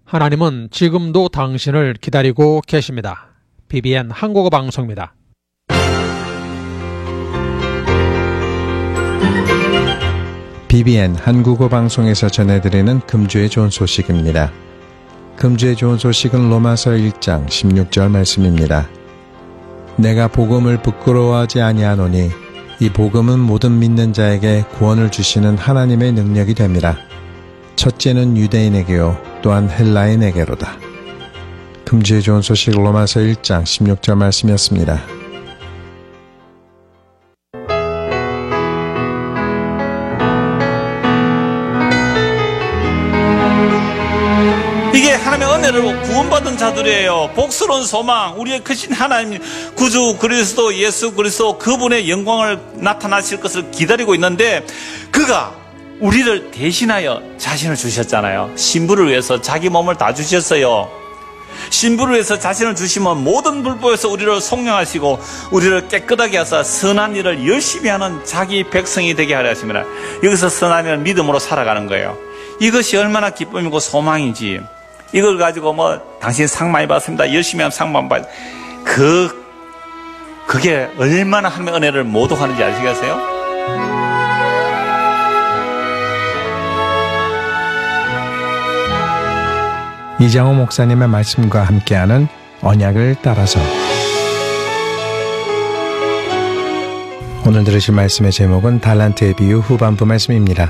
하나님은 지금도 당신을 기다리고 계십니다. BBN 한국어 방송입니다. BBN 한국어 방송에서 전해드리는 금주의 좋은 소식입니다. 금주의 좋은 소식은 로마서 1장 16절 말씀입니다. 내가 복음을 부끄러워하지 아니하노니 이 복음은 모든 믿는 자에게 구원을 주시는 하나님의 능력이 됩니다. 첫째는 유대인에게요 또한 헬라인에게로다. 금주의 좋은 소식 로마서 1장 16절 말씀이었습니다. 이게 하나님의 은혜로 구원받은 자들이에요. 복스러운 소망, 우리의 크신 하나님 구주 그리스도 예수 그리스도 그분의 영광을 나타나실 것을 기다리고 있는데 그가 우리를 대신하여 자신을 주셨잖아요. 신부를 위해서 자기 몸을 다 주셨어요. 신부를 위해서 자신을 주시면 모든 불법에서 우리를 속량하시고 우리를 깨끗하게 하사 선한 일을 열심히 하는 자기 백성이 되게 하려 하십니다. 여기서 선한 일은 믿음으로 살아가는 거예요. 이것이 얼마나 기쁨이고 소망이지. 이걸 가지고 당신 상 많이 받습니다. 열심히 하면 상 많이 받. 그게 얼마나 하나님의 은혜를 모독하는지 아시겠어요? 이장호 목사님의 말씀과 함께하는 언약을 따라서. 오늘 들으실 말씀의 제목은 달란트의 비유 후반부 말씀입니다.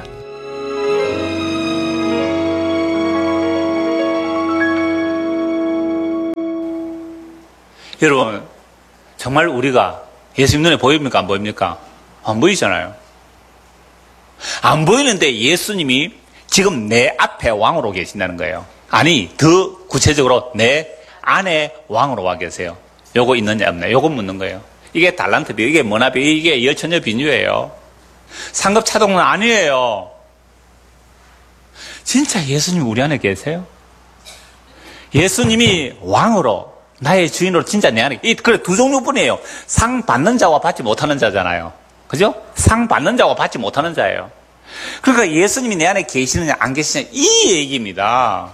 여러분, 정말 우리가 예수님 눈에 보입니까? 안 보입니까? 안 보이잖아요. 안 보이는데 예수님이 지금 내 앞에 왕으로 계신다는 거예요. 아니, 더 구체적으로 내 안에 왕으로 와 계세요. 요거 있느냐 없느냐 요거 묻는 거예요. 이게 달란트 비유, 이게 뭐나 비유, 이게 열처녀 비유예요. 상급 차동은 아니에요. 진짜 예수님 우리 안에 계세요? 예수님이 왕으로 나의 주인으로 진짜 내 안에 그래 두 종류뿐이에요. 상 받는 자와 받지 못하는 자잖아요. 그죠? 상 받는 자와 받지 못하는 자예요. 그러니까 예수님이 내 안에 계시느냐 안 계시느냐 이 얘기입니다.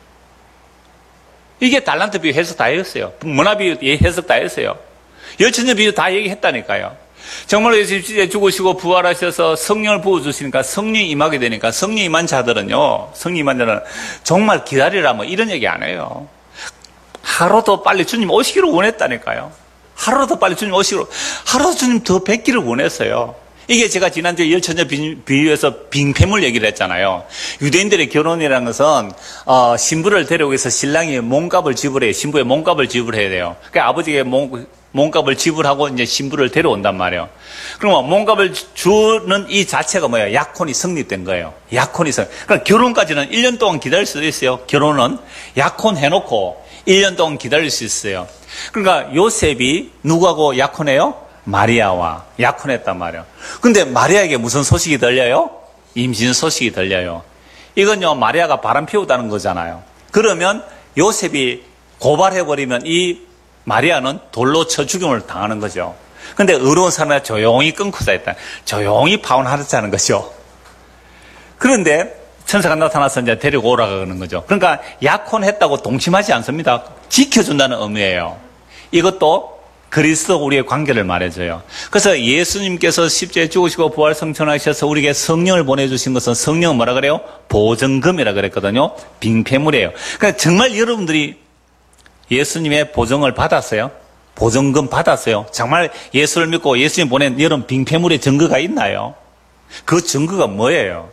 이게 달란트 비유 해석 다 했어요. 문화 비유 해석 다 했어요. 열처녀 비유 다 얘기했다니까요. 정말로 예수님이 죽으시고 부활하셔서 성령을 부어주시니까 성령이 임하게 되니까 성령 임한 자들은요, 성령 임한 자들은 정말 기다리라 이런 얘기 안 해요. 하루도 빨리 주님 오시기를 원했다니까요. 하루도 빨리 주님 오시기를, 하루도 주님 더 뵙기를 원했어요. 이게 제가 지난주에 열처녀 비유에서 빙패물 얘기를 했잖아요. 유대인들의 결혼이라는 것은 신부를 데려오기 위해서 신랑이 몸값을 지불해요. 신부의 몸값을 지불해야 돼요. 그러니까 아버지에게 몸값을 지불하고 이제 신부를 데려온단 말이에요. 그러면 몸값을 주는 이 자체가 뭐예요? 약혼이 성립된 거예요. 약혼이 그러니까 결혼까지는 1년 동안 기다릴 수도 있어요. 결혼은 약혼해놓고 1년 동안 기다릴 수 있어요. 그러니까 요셉이 누구하고 약혼해요? 마리아와 약혼했단 말이에요. 근데 마리아에게 무슨 소식이 들려요? 임신 소식이 들려요. 이건요, 마리아가 바람 피우다는 거잖아요. 그러면 요셉이 고발해버리면 이 마리아는 돌로 쳐 죽임을 당하는 거죠. 근데 의로운 사람이 조용히 끊고자 했다. 조용히 파혼하자는 거죠. 그런데 천사가 나타나서 이제 데리고 오라고 하는 거죠. 그러니까 약혼했다고 동침하지 않습니다. 지켜준다는 의미예요. 이것도 그리스도 우리의 관계를 말해줘요. 그래서 예수님께서 십자가에 죽으시고 부활 성천하셔서 우리에게 성령을 보내주신 것은 성령은 뭐라 그래요? 보증금이라 그랬거든요. 빙패물이에요. 그러니까 정말 여러분들이 예수님의 보증을 받았어요? 보증금 받았어요? 정말 예수를 믿고 예수님 보낸 여러분 빙패물의 증거가 있나요? 그 증거가 뭐예요?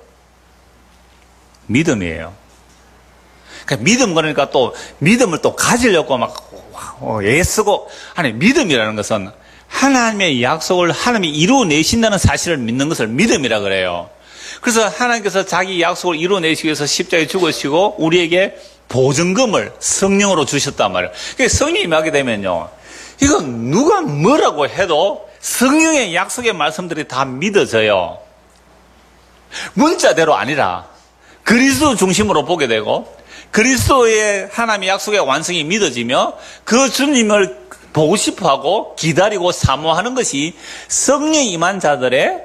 믿음이에요. 그러니까 믿음 그러니까 또 믿음을 또 가지려고 막 애쓰고 아니 믿음이라는 것은 하나님의 약속을 하나님이 이루어내신다는 사실을 믿는 것을 믿음이라 그래요. 그래서 하나님께서 자기 약속을 이루어내시기 위해서 십자가에 죽으시고 우리에게 보증금을 성령으로 주셨단 말이에요. 그러니까 성령이 임하게 되면요, 이건 누가 뭐라고 해도 성령의 약속의 말씀들이 다 믿어져요. 문자대로 아니라 그리스도 중심으로 보게 되고 그리스도의 하나님의 약속의 완성이 믿어지며 그 주님을 보고 싶어하고 기다리고 사모하는 것이 성령이 임한 자들의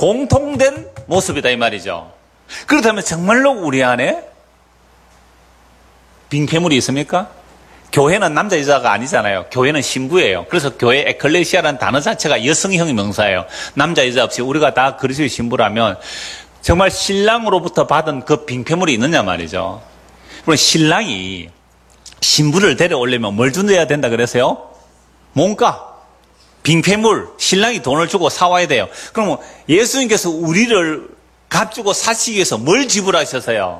공통된 모습이다 이 말이죠. 그렇다면 정말로 우리 안에 빙패물이 있습니까? 교회는 남자 여자가 아니잖아요. 교회는 신부예요. 그래서 교회 에클레시아라는 단어 자체가 여성형 명사예요. 남자 여자 없이 우리가 다 그리스도의 신부라면 정말 신랑으로부터 받은 그 빙패물이 있느냐 말이죠. 그럼 신랑이 신부를 데려오려면 뭘 준비해야 된다 그랬어요? 뭔가 빙패물, 신랑이 돈을 주고 사와야 돼요. 그러면 예수님께서 우리를 값주고 사시기 위해서 뭘 지불하셔서요?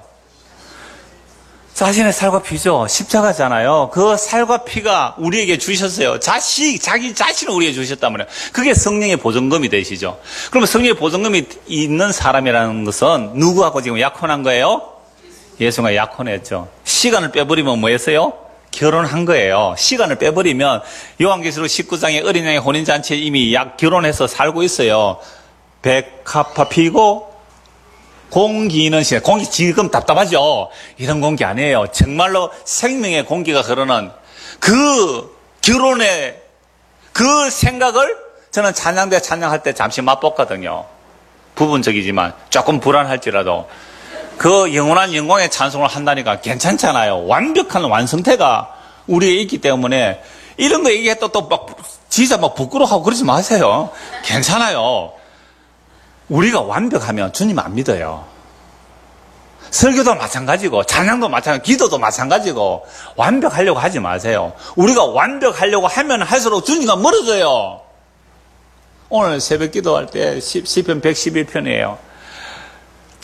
자신의 살과 피죠. 십자가잖아요. 그 살과 피가 우리에게 주셨어요. 자기 자신을 우리에게 주셨단 말이에요. 그게 성령의 보증금이 되시죠. 그러면 성령의 보증금이 있는 사람이라는 것은 누구하고 지금 약혼한 거예요? 예수가 약혼했죠. 시간을 빼버리면 뭐 했어요? 결혼한 거예요. 시간을 빼버리면 요한계시록 19장에 어린 양의 혼인잔치에 이미 결혼해서 살고 있어요. 백합화 피고 공기는 시간. 공기 지금 답답하죠? 이런 공기 아니에요. 정말로 생명의 공기가 흐르는 그 결혼의 그 생각을 저는 찬양대 찬양할 때 잠시 맛봤거든요. 부분적이지만 조금 불안할지라도 그 영원한 영광의 찬송을 한다니까 괜찮잖아요. 완벽한 완성태가 우리에 있기 때문에 이런 거 얘기했다 또 막 진짜 막 부끄러워하고 그러지 마세요. 괜찮아요. 우리가 완벽하면 주님 안 믿어요. 설교도 마찬가지고 찬양도 마찬가지고 기도도 마찬가지고 완벽하려고 하지 마세요. 우리가 완벽하려고 하면 할수록 주님과 멀어져요. 오늘 새벽 기도할 때 시편 111편이에요.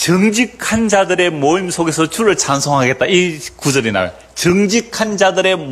정직한 자들의 모임 속에서 주를 찬송하겠다. 이 구절이 나와요. 정직한 자들의